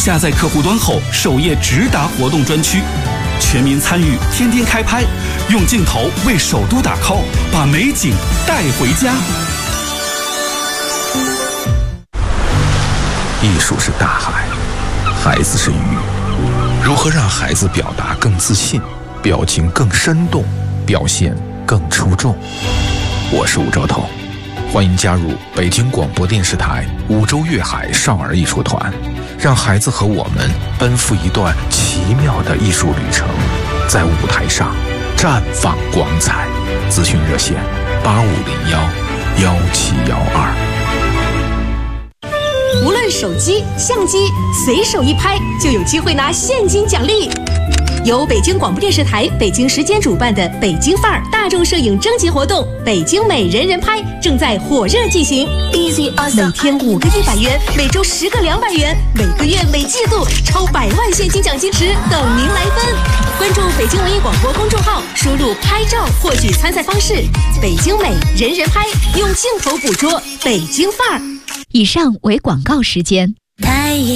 下载客户端后，首页直达活动专区，全民参与，天天开拍，用镜头为首都打 call， 把美景带回家。 艺术是大海，孩子是鱼。如何让孩子表达更自信，表情更生动，表现更出众？我是吴兆头，欢迎加入北京广播电视台五洲粤海少儿艺术团，让孩子和我们奔赴一段奇妙的艺术旅程，在舞台上绽放光彩。咨询热线8501-1712。 无论手机、相机，随手一拍就有机会拿现金奖励。由北京广播电视台北京时间主办的北京范儿大众摄影征集活动北京美人人拍正在火热进行，每天5个100元，每周10个200元，每个月每季度超100万现金奖金池等您来分。关注北京文艺广播公众号，输入拍照获取参赛方式。北京美人人拍，用镜头捕捉北京范儿。 以上为广告时间。